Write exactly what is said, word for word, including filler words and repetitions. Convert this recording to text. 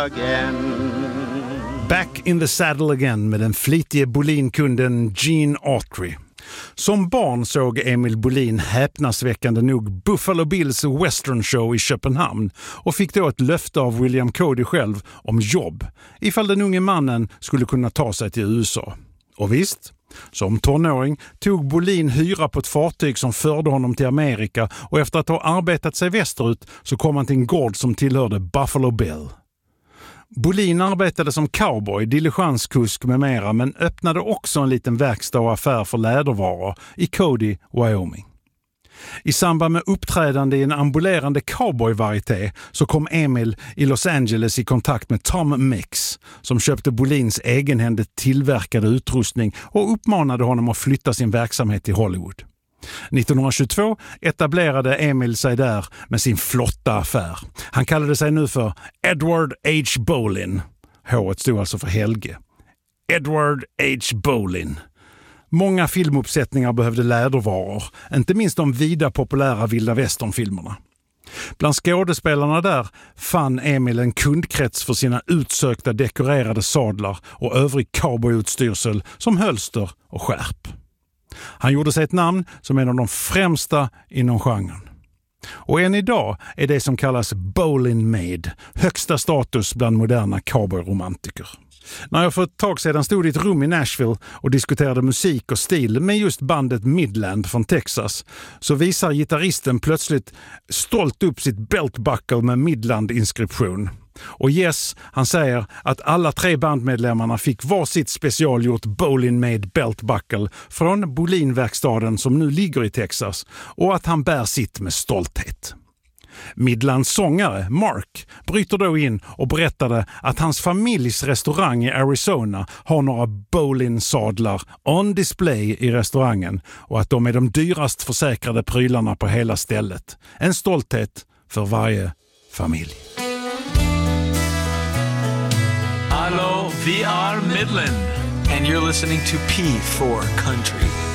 again. Back in the saddle again med den flitige Boleyn-kunden Gene Autry. Som barn såg Emil Boleyn häpnadsväckande nog Buffalo Bills Western Show i Köpenhamn och fick då ett löfte av William Cody själv om jobb ifall den unge mannen skulle kunna ta sig till U S A. Och visst, som tonåring tog Boleyn hyra på ett fartyg som förde honom till Amerika och efter att ha arbetat sig västerut så kom han till en gård som tillhörde Buffalo Bill. Boleyn arbetade som cowboy, diligenskusk med mera men öppnade också en liten verkstad och affär för lädervaror i Cody, Wyoming. I samband med uppträdande i en ambulerande cowboy-varieté så kom Emil i Los Angeles i kontakt med Tom Mix som köpte Boleyns egenhändigt tillverkade utrustning och uppmanade honom att flytta sin verksamhet till Hollywood. nittonhundratjugotvå etablerade Emil sig där med sin flotta affär. Han kallade sig nu för Edward H. Boleyn. H stod alltså för Helge. Edward H. Boleyn. Många filmuppsättningar behövde lädervaror, inte minst de vida populära vilda västernfilmerna. Bland skådespelarna där fann Emil en kundkrets för sina utsökta dekorerade sadlar och övrig cowboyutstyrsel som hölster och skärp. Han gjorde sig ett namn som en av de främsta inom genren. Och än idag är det som kallas Boleyn Made högsta status bland moderna cowboyromantiker. När jag för ett tag sedan stod i ett rum i Nashville och diskuterade musik och stil med just bandet Midland från Texas så visar gitarristen plötsligt stolt upp sitt beltbuckle med Midland-inskription. Och yes, han säger att alla tre bandmedlemmarna fick var sitt specialgjort Boleyn Made beltbuckle från Boleyn-verkstaden som nu ligger i Texas och att han bär sitt med stolthet. Midlands sångare, Mark, bryter då in och berättade att hans familjs restaurang i Arizona har några Boleyn-sadlar on display i restaurangen och att de är de dyrast försäkrade prylarna på hela stället. En stolthet för varje familj. Hallå, vi är Midland and you're listening to P four Country.